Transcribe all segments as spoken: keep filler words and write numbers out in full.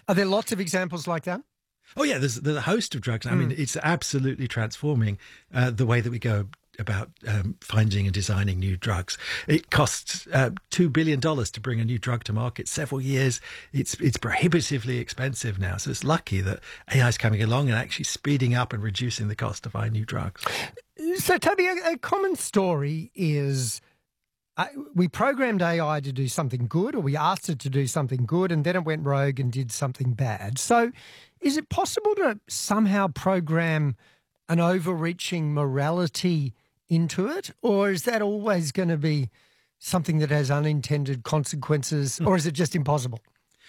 Are there lots of examples like that? Oh, yeah, there's, there's a host of drugs. I mean, Mm. it's absolutely transforming uh, the way that we go about um, finding and designing new drugs. It costs uh, two billion dollars to bring a new drug to market, several years. It's it's prohibitively expensive now. So it's lucky that A I is coming along and actually speeding up and reducing the cost to find new drugs. So, Toby, a, a common story is uh, we programmed A I to do something good, or we asked it to do something good, and then it went rogue and did something bad. So is it possible to somehow program an overreaching morality into it, or is that always going to be something that has unintended consequences, or is it just impossible?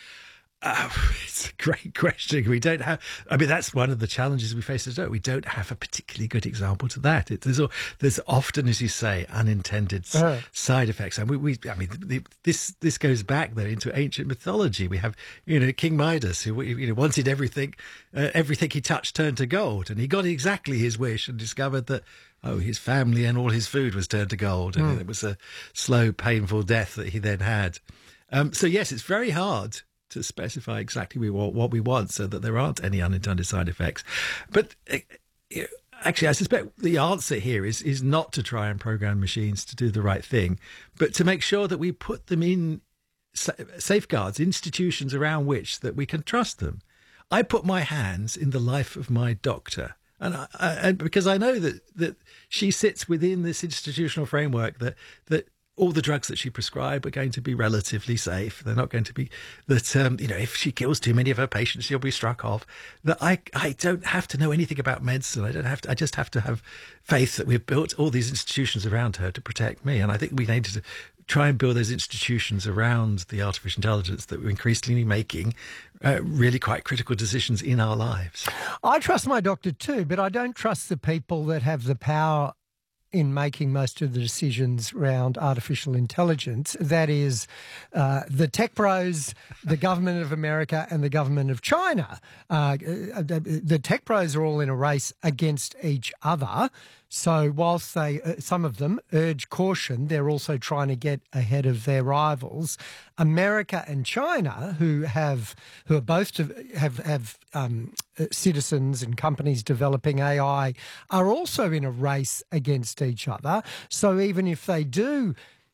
Uh, it's a great question. We don't have, I mean, that's one of the challenges we face today. We don't have a particularly good example to that. It, there's, there's often, as you say, unintended uh-huh. side effects. And we, we I mean, the, this this goes back, though, into ancient mythology. We have, you know, King Midas, who you know, wanted everything, uh, everything he touched turned to gold. And he got exactly his wish and discovered that, oh, his family and all his food was turned to gold. And mm. it was a slow, painful death that he then had. Um, so, yes, it's very hard to specify exactly what we want so that there aren't any unintended side effects. But uh, actually, I suspect the answer here is is not to try and program machines to do the right thing, but to make sure that we put them in sa- safeguards, institutions around which that we can trust them. I put my hands in the life of my doctor. And, I, I, and because I know that, that she sits within this institutional framework that that all the drugs that she prescribed are going to be relatively safe. They're not going to be that, um, you know, if she kills too many of her patients, she'll be struck off. That I, I don't have to know anything about medicine. I don't have to, I just have to have faith that we've built all these institutions around her to protect me. And I think we need to try and build those institutions around the artificial intelligence that we're increasingly making uh, really quite critical decisions in our lives. I trust my doctor too, but I don't trust the people that have the power in making most of the decisions around artificial intelligence. That is uh, the tech pros, the government of America and the government of China. Uh, the tech pros are all in a race against each other. So whilst they, uh, some of them urge caution, they're also trying to get ahead of their rivals. America and China, who have, who are both have have um, citizens and companies developing A I, are also in a race against each other. So even if they do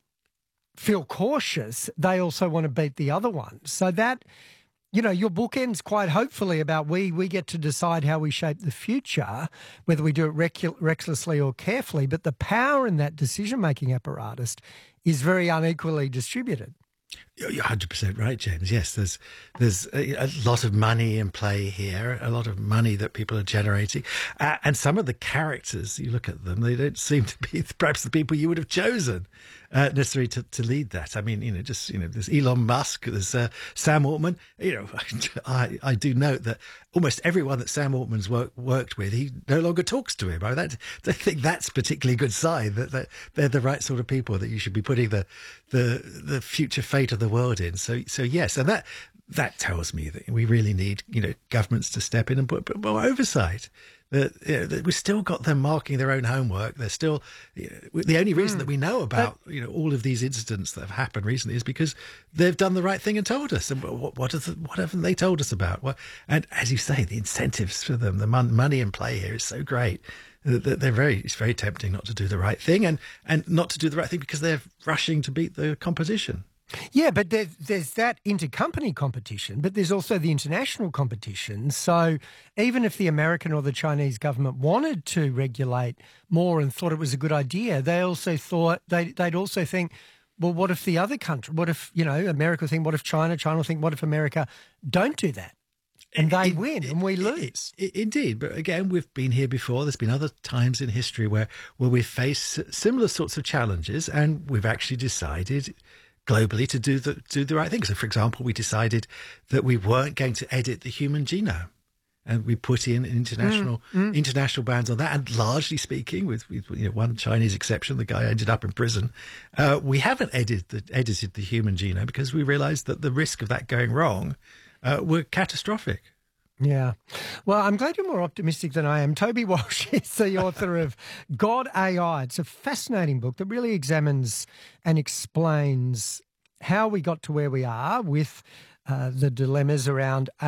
feel cautious, they also want to beat the other one. So that, you know, your book ends quite hopefully about we we get to decide how we shape the future, whether we do it rec- recklessly or carefully, but the power in that decision-making apparatus is very unequally distributed. You're one hundred percent right, James. Yes, there's there's a, a lot of money in play here, a lot of money that people are generating. Uh, and some of the characters, you look at them, they don't seem to be perhaps the people you would have chosen uh, necessarily to, to lead that. I mean, you know, just, you know, there's Elon Musk, there's uh, Sam Altman. You know, I, I do note that almost everyone that Sam Altman's work, worked with, he no longer talks to him. I, mean, that, I think that's particularly a good sign that, that they're the right sort of people that you should be putting the the the future fate of the world in. So so yes, and that that tells me that we really need, you know, governments to step in and put, put more oversight. That, you know, that we've still got them marking their own homework. They're still, you know, the only reason mm. that we know about you know all of these incidents that have happened recently is because they've done the right thing and told us. And what what, the, what haven't they told us about? What, and as you say, the incentives for them, the mon- money in play here is so great. They're very, it's very tempting not to do the right thing, and, and not to do the right thing because they're rushing to beat the competition. Yeah, but there's, there's that intercompany competition, but there's also the international competition. So even if the American or the Chinese government wanted to regulate more and thought it was a good idea, they also thought, they, they'd also think, well, what if the other country, what if, you know, America will think, what if China, China will think, what if America don't do that? And they it, win, it, and we lose. It, it, indeed, but again, we've been here before. There's been other times in history where, where we've faced similar sorts of challenges, and we've actually decided globally to do the do the right thing. So, for example, we decided that we weren't going to edit the human genome, and we put in international mm, mm. international bans on that. And largely speaking, with, with you know, one Chinese exception, the guy ended up in prison. Uh, we haven't edited the, edited the human genome because we realised that the risk of that going wrong Uh, were catastrophic. Yeah. Well, I'm glad you're more optimistic than I am. Toby Walsh is the author of God A I. It's a fascinating book that really examines and explains how we got to where we are with uh, the dilemmas around